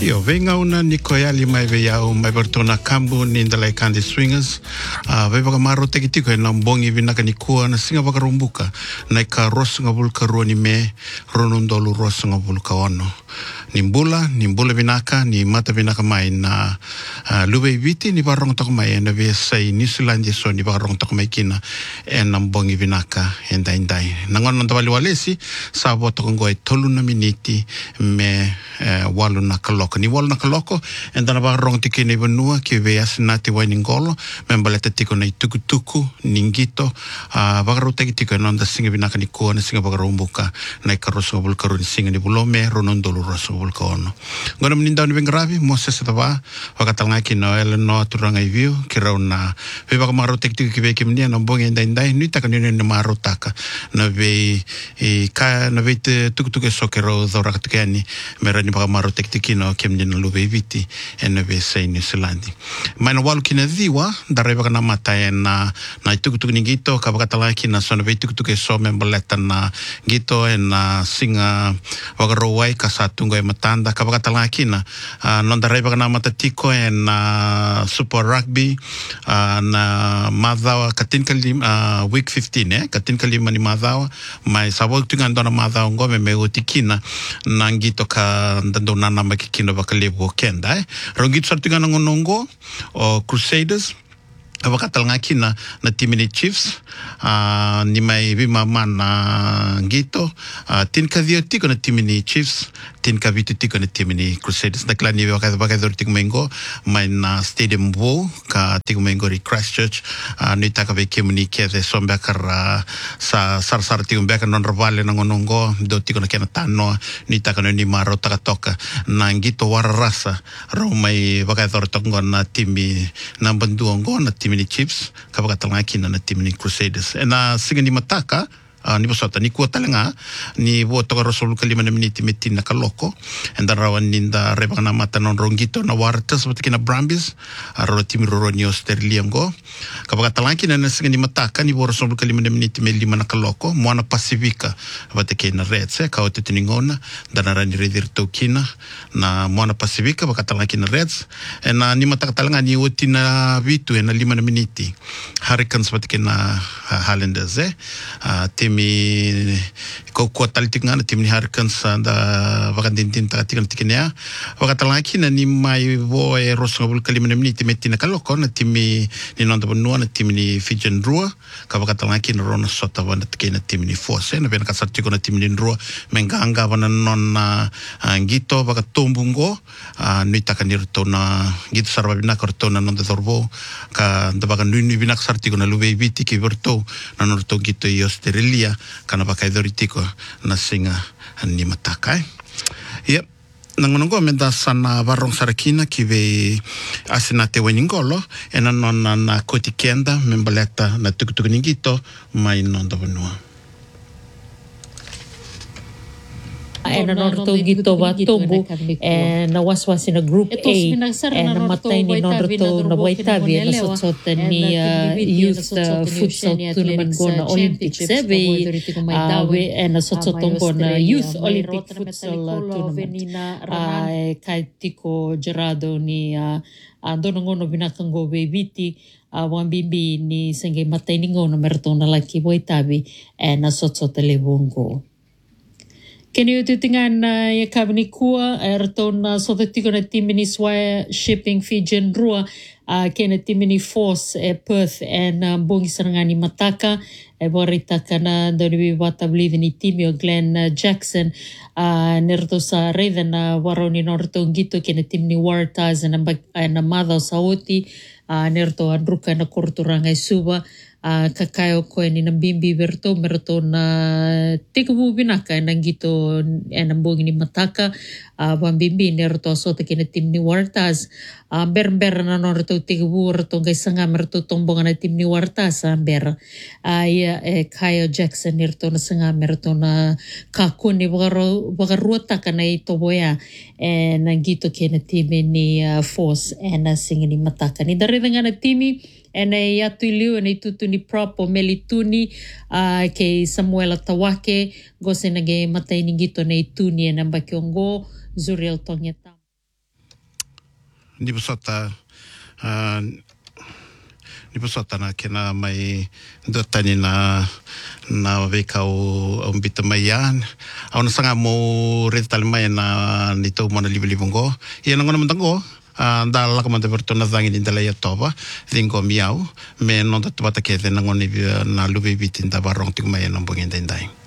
Io venga una Nicoyali mai veiau mai bertona kambu ni ndalai kandi swingers vei baka maro teki tiko e na mbongi vinaka ni kua na singa baka rumbuka na ka rosunga vulka ruoni me ronundolu rosunga vulka ono ni mbula vinaka ni mata vinaka mai na luwe viti ni barong toko mai na ve sai New Zealand so ni barong toko mai kina e na mbongi vinaka endai nangon na tawali walesi sa bo toko ngoi tolu na miniti me walu na kaloko ni walu na kaloko en dana barong tiki ni vanua ki ve asinati wai ningolo me mbaleta tiko na tuku ningito bakaru teki tiko na onda singa vinaka ni kua na singa bakaru umbuka na ikarosunga vulkaru ni singa ni bulome ronondolu rosunga vulka ono. Ngona mninda ni vengravi Moses tava wakatalanga ki no ele no turanga iviu ki rauna ve baka maro teki ki ve ki mnia no bonge ndai ni taka ni maro taka na ve ka na ve tuku sokero dora katikani mera ni baka maro teki no ki mnia lu ve viti en ve sei New Zealand. Mai no walu ki na diwa dare baka na mata na tuku ni gito ka baka talanga ki na so na ve tuku so membaleta na gito na singa wagarowai ka satungo e matanda ka baka talanga ki na nonda rei baka na mata tiko na super rugby na madhawa katin kalima week 15 katin kalima ni madhawa mai sabol tunga ndona madhawa ngome me utikina na ngito ka ndando nana makikino baka lebu kenda rongito sartunga ngonongo o Crusaders abakatalanga kina na timini Chiefs ni mai bima mana ngito tin ka dio tiko na timini Chiefs tin ka vitu tiko na timini Crusaders na klani baka tiko mengo mai na stadium wo ka tiko mengo ri Christchurch ni taka ve kemuni kede sombe kara sa sar tiko beka non ravale na ngonongo do tiko na kena tano ni taka ni maro taka toka na ngito wararasa ro mai baka toko na timi na banduongo na timi ni Chiefs kapag talanga kina na team ni Crusaders na singa ni mataka ni bosota ni kuota nga ni voto ka rosol kalima na miniti metin na kaloko and rawan ninda reba na mata non rongito na wartas pati kina Brambis aro team roro ni Australia ngo kapag talanga kina na singa ni mataka ni rosol kalima na miniti me lima na kaloko moana Pacifica pati kina Reds ka ote tiningona danara ni redirto kina na moana Pacifica kapag talanga kina Reds na ni mataka talanga ni oti na vitu na lima na miniti Hurricanes pati kina Highlanders mi ko talitik nga na tim ni Hurricanes da vakandintin takatik tiknya vakatalaki na ni mai vo e rosngabul kalima na miniti metina kaloko na timi ni nonda bonua na tim ni Fijian Rua ka vakatalaki na rona sota wana tikena tim ni Force na ben kasartiko na tim ni Rua menganga wana non ngito vakatombungo ni takanirto na ngito sarvabina korto na nonda dorbo ka da vakanuni bina kasartiko na luve viti ki verto na norto ngito i Australia kana pakai doritiko na singa ni mataka yep nangonongo menda sana varong sarakina ki ve asina te weningolo ena non na kotikenda membaleta na tukutuku ningito mai nonda bonua na norto gito ba tobu na waswas in a group A na matay ni norto na waitabi na sotsot ni youth futsal tournament ko na Olympics ve na sotsot ko na youth Olympic futsal tournament kay tiko Gerardo ni donongono binakango ve viti wambimbi ni senge matay ni ngono merto na laki waitabi na sotsot lebongo Keni o tutingan ya kabini kua erton sotetiko na timini swaya shipping Fijian Rua kena timini Force Perth and bongi sarangani mataka boritaka na donibi wata believe ni timi o Glenn Jackson nerto sa reda na waroni norto ngito kena timini Waratahs na madao saoti nerto andruka na korturanga suba kakayo ko ni nambimbi merto na tikubu binaka nangito enambong ni mataka wambimbi nerto so te kina tim ni Waratahs ber na norto tikubu merto gaisanga merto tombong na tim ni Waratahs ber Kyle Jackson nerto na sanga merto na kako ni wagaruata kana ito boya nangito kina tim ni Force na singa ni mataka ni dare nga na timi ena atu liu ena tutu ni prop o melituni ke Samuela Tawake gose nage matai ni gito na ituni ena bakiongo Zuriel Tongeta ni busota na kena mai dotani na veka o mbita mai an au na sanga mo retali mai na ni tau mana livelivongo ia na ngona mantango da la kamante bertona zangi ni dala ya toba lingo miau me non da tubata ke na ngoni na lubi bitin da barong tu mai na mbongi ndai